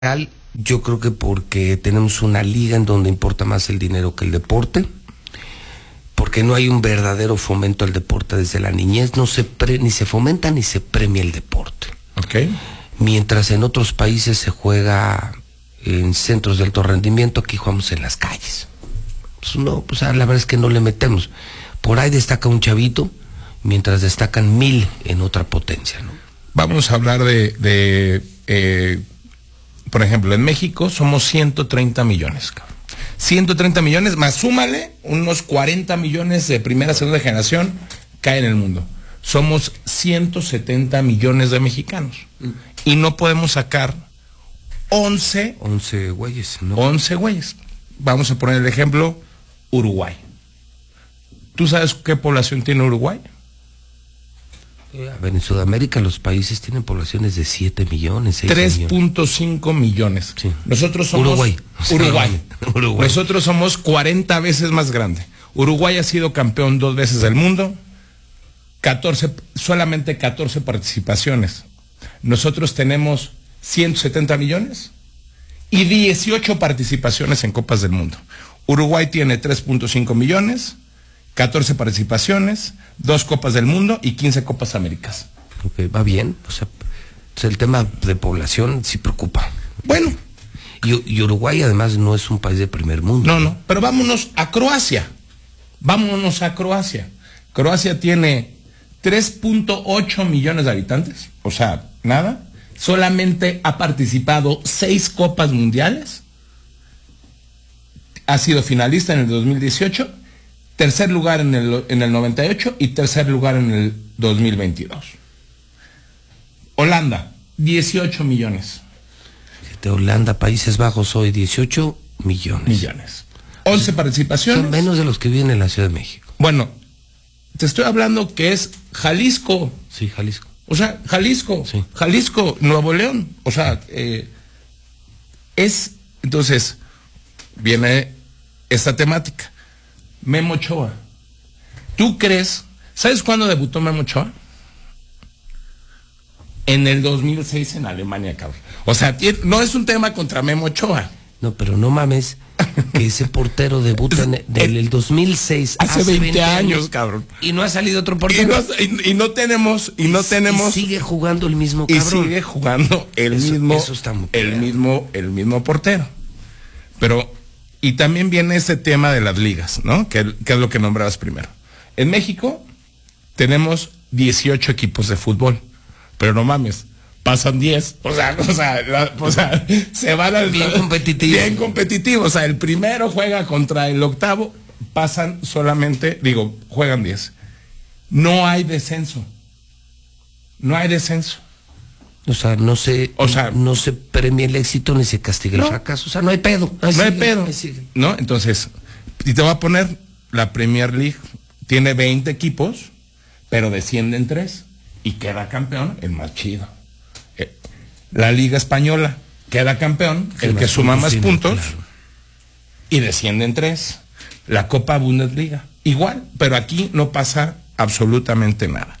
Yo creo que porque tenemos una liga en donde importa más el dinero que el deporte, porque no hay un verdadero fomento al deporte desde la niñez, ni se fomenta ni se premia el deporte. Okay. Mientras en otros países se juega en centros de alto rendimiento, aquí jugamos en las calles. Pues la verdad es que no le metemos. Por ahí destaca un chavito, mientras destacan 1000 en otra potencia, ¿no? Vamos a hablar por ejemplo, en México somos 130 millones, cabrón. 130 millones, más súmale unos 40 millones de primera, segunda generación, cae en el mundo. Somos 170 millones de mexicanos. Y no podemos sacar 11 güeyes, ¿no? 11 güeyes. Vamos a poner el ejemplo, Uruguay. ¿Tú sabes qué población tiene Uruguay? A ver, en Sudamérica los países tienen poblaciones de 7 millones, 3.5 millones. Sí. Nosotros somos Uruguay. Nosotros somos 40 veces más grande. Uruguay ha sido campeón 2 veces del mundo, solamente 14 participaciones. Nosotros tenemos 170 millones y 18 participaciones en Copas del Mundo. Uruguay tiene 3.5 millones, 14 participaciones, 2 Copas del Mundo y 15 Copas Américas. Okay, va bien. O sea, el tema de población sí preocupa. Bueno. Y Uruguay además no es un país de primer mundo. No, pero vámonos a Croacia. Croacia tiene 3.8 millones de habitantes, o sea, nada. Solamente ha participado 6 Copas Mundiales. Ha sido finalista en el 2018. Tercer lugar en el 98 y tercer lugar en el 2022. Holanda, 18 millones. De Holanda, Países Bajos, hoy 18 millones. 11 participaciones. Son menos de los que viven en la Ciudad de México. Bueno, te estoy hablando que es Jalisco. Sí, Jalisco. O sea, Jalisco. Sí. Jalisco, Nuevo León. O sea, entonces, viene esta temática. Memo Ochoa. ¿Tú crees? ¿Sabes cuándo debutó Memo Ochoa? En el 2006 en Alemania, cabrón. O sea, no es un tema contra Memo Ochoa. No, pero no mames que ese portero debuta en el 2006. Hace 20 años, cabrón. Y no ha salido otro portero. Y no tenemos. Y sigue jugando el mismo cabrón. Y sigue jugando el mismo portero. Pero... Y también viene ese tema de las ligas, ¿no? Que es lo que nombrabas primero. En México tenemos 18 equipos de fútbol, pero no mames, pasan 10. O sea, se van al... Bien competitivo. Bien competitivo. O sea, el primero juega contra el octavo, juegan 10. No hay descenso. O sea, no se premia el éxito ni se castiga el fracaso. O sea, no hay pedo. No hay pedo. ¿No? Entonces, y te voy a poner, la Premier League tiene 20 equipos, pero descienden 3 y queda campeón el más chido. La Liga Española queda campeón el que suma más puntos, claro, y descienden 3. La Copa Bundesliga igual, pero aquí no pasa absolutamente nada.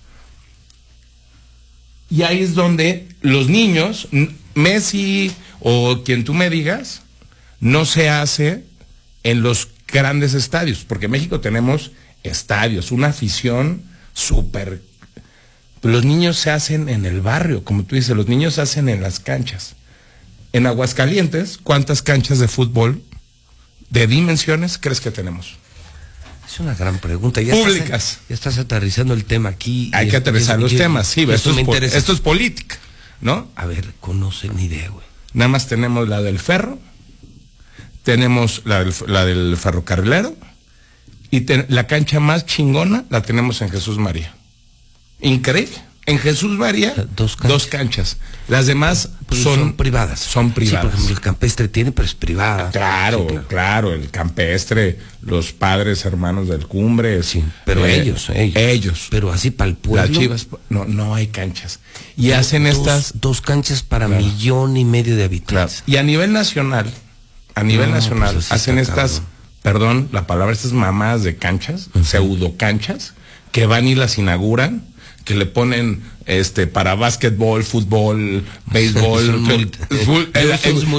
Y ahí es donde los niños, Messi o quien tú me digas, no se hace en los grandes estadios, porque en México tenemos estadios, una afición súper... Los niños se hacen en el barrio, como tú dices, los niños se hacen en las canchas. En Aguascalientes, ¿cuántas canchas de fútbol de dimensiones crees que tenemos? Es una gran pregunta. Públicas. Ya estás aterrizando el tema aquí. Hay que aterrizar los temas, sí. Esto es política, ¿no? A ver, conocen ni idea, güey. Nada más tenemos la del Ferro, tenemos la del Ferrocarrilero, y la cancha más chingona la tenemos en Jesús María. Increíble. En Jesús María, dos canchas. Las demás son privadas. Sí, por ejemplo, el Campestre tiene, pero es privada. Claro, el Campestre, los Padres Hermanos del Cumbre. Sí, pero ellos. Pero así para el pueblo. Las Chivas, no hay canchas. Y hacen dos canchas para 1.5 millones de habitantes. Claro. Y a nivel nacional, pues hacen estas, perdón, la palabra, estas mamadas de canchas, pseudo canchas, que van y las inauguran, que le ponen para básquetbol, fútbol, béisbol, Son